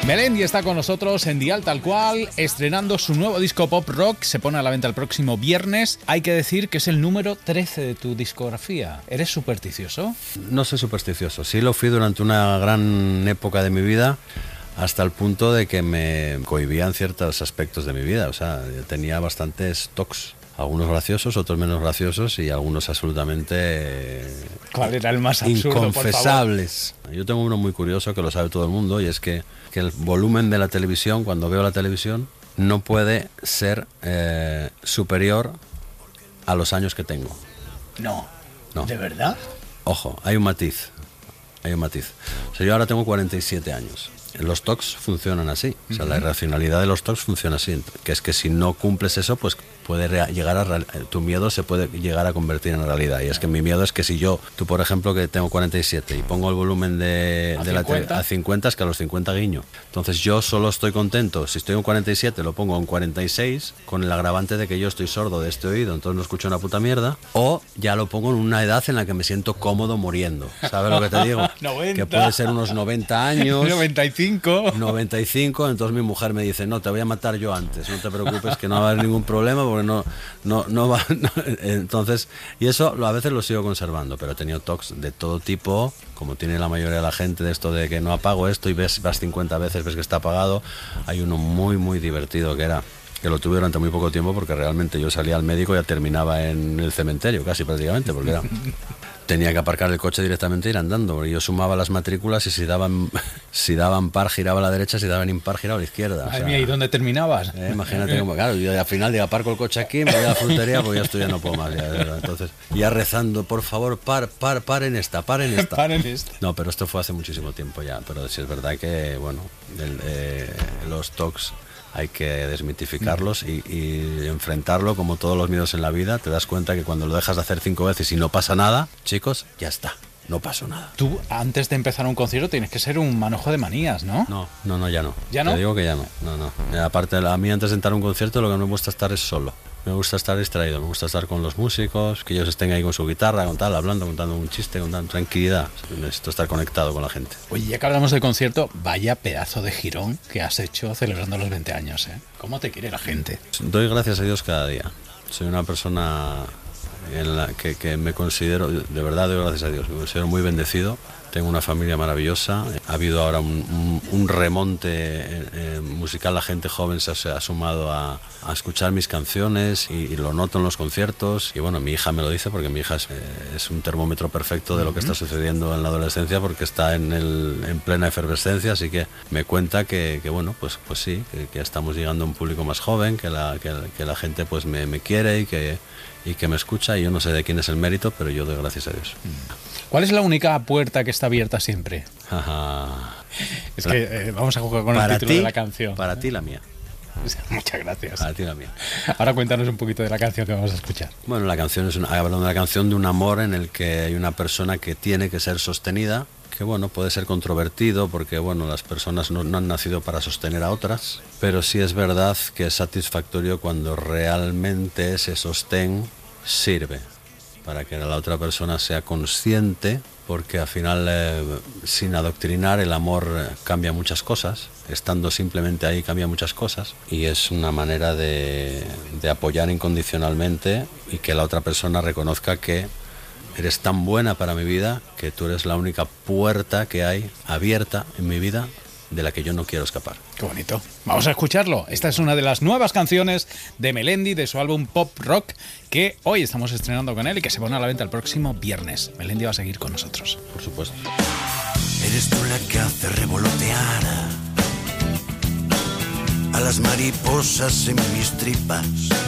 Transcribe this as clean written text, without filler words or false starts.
Melendi está con nosotros en Dial Tal Cual, estrenando su nuevo disco pop rock. Se pone a la venta el próximo viernes. Hay que decir que es el número 13 de tu discografía. ¿Eres supersticioso? No soy supersticioso. Sí lo fui durante una gran época de mi vida, hasta el punto de que me cohibían ciertos aspectos de mi vida. O sea, tenía bastantes tocs. Algunos graciosos, otros menos graciosos y algunos absolutamente... ¿Cuál era el más absurdo, inconfesables? Yo tengo uno muy curioso que lo sabe todo el mundo, y es que el volumen de la televisión, cuando veo la televisión, no puede ser superior a los años que tengo. No. No. ¿De verdad? Ojo, hay un matiz. O sea, yo ahora tengo 47 años. Los TOCs funcionan así. O sea, la irracionalidad de los TOCs funciona así. Que es que si no cumples eso, pues puede llegar a tu miedo se puede llegar a convertir en realidad. Y es que mi miedo es que si tú por ejemplo, que tengo 47 y pongo el volumen de la tele a 50, es que a los 50 guiño. Entonces yo solo estoy contento si estoy en 47, lo pongo en 46 con el agravante de que yo estoy sordo de este oído, entonces no escucho una puta mierda, o ya lo pongo en una edad en la que me siento cómodo muriendo. ¿Sabes lo que te digo? 90. Que puede ser unos 90 años. 95. 95, entonces mi mujer me dice, no, te voy a matar yo antes, no te preocupes, que no va a haber ningún problema, porque no va... Entonces, y eso a veces lo sigo conservando, pero he tenido talks de todo tipo, como tiene la mayoría de la gente, de esto de que no apago esto y vas 50 veces, ves que está apagado. Hay uno muy, muy divertido que lo tuve durante muy poco tiempo, porque realmente yo salía al médico y ya terminaba en el cementerio, casi prácticamente, porque tenía que aparcar el coche directamente e ir andando, porque yo sumaba las matrículas y si daban par giraba a la derecha, si daban impar giraba a la izquierda. Ay, mía, ¿y dónde terminabas? Imagínate, claro, yo al final digo, aparco el coche aquí, me voy a la frutería, porque ya esto ya no puedo más. Entonces, ya rezando, por favor, paren esta. No, pero esto fue hace muchísimo tiempo ya, pero sí es verdad que, bueno, los TOCs hay que desmitificarlos y enfrentarlo, como todos los miedos en la vida. Te das cuenta que cuando lo dejas de hacer 5 veces y no pasa nada, chicos, ya está, no pasó nada. Tú, antes de empezar un concierto, tienes que ser un manojo de manías, ¿no? No, ya no. ¿Ya no? Te digo que ya no. Aparte, a mí antes de entrar a un concierto lo que me gusta estar es solo. Me gusta estar distraído, me gusta estar con los músicos, que ellos estén ahí con su guitarra, hablando, contando un chiste, contando tranquilidad. Necesito estar conectado con la gente. Oye, ya que hablamos de concierto, vaya pedazo de girón que has hecho celebrando los 20 años, ¿eh? ¿Cómo te quiere la gente? Doy gracias a Dios cada día. Soy una persona en la que me considero, de verdad doy gracias a Dios, me considero muy bendecido. Tengo una familia maravillosa. Ha habido ahora un remonte musical. La gente joven se ha sumado a escuchar mis canciones y lo noto en los conciertos. Y bueno, mi hija me lo dice, porque mi hija es un termómetro perfecto de lo que está sucediendo en la adolescencia, porque está en plena efervescencia. Así que me cuenta que bueno, pues sí, que estamos llegando a un público más joven, que la gente pues me quiere y que me escucha. Y yo no sé de quién es el mérito, pero yo doy gracias a Dios. ¿Cuál es la única puerta que está abierta siempre? Es que vamos a jugar con el título de la canción. Para ti la mía. Muchas gracias. Para ti la mía. Ahora cuéntanos un poquito de la canción que vamos a escuchar. Bueno, la canción hablando de la canción de un amor en el que hay una persona que tiene que ser sostenida, que bueno, puede ser controvertido, porque bueno, las personas no han nacido para sostener a otras, pero sí es verdad que es satisfactorio cuando realmente ese sostén sirve para que la otra persona sea consciente, porque al final, sin adoctrinar, el amor cambia muchas cosas. Estando simplemente ahí cambia muchas cosas, y es una manera de apoyar incondicionalmente y que la otra persona reconozca que eres tan buena para mi vida, que tú eres la única puerta que hay abierta en mi vida de la que yo no quiero escapar. Qué bonito. Vamos a escucharlo. Esta es una de las nuevas canciones de Melendi, de su álbum Pop Rock, que hoy estamos estrenando con él y que se pone a la venta el próximo viernes. Melendi va a seguir con nosotros. Por supuesto. Eres tú la que hace revolotear a las mariposas en mis tripas.